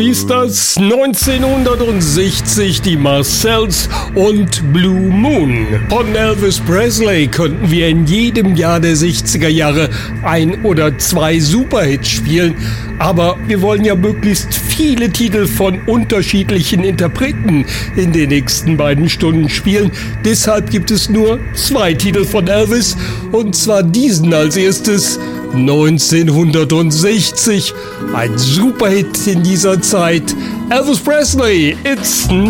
Ist das 1960 die Marcells und Blue Moon. Von Elvis Presley könnten wir in jedem Jahr der 60er Jahre ein oder zwei Superhits spielen, aber wir wollen ja möglichst viele Titel von unterschiedlichen Interpreten in den nächsten beiden Stunden spielen. Deshalb gibt es nur zwei Titel von Elvis, und zwar diesen als erstes. 1960, ein Superhit in dieser Zeit. Elvis Presley, It's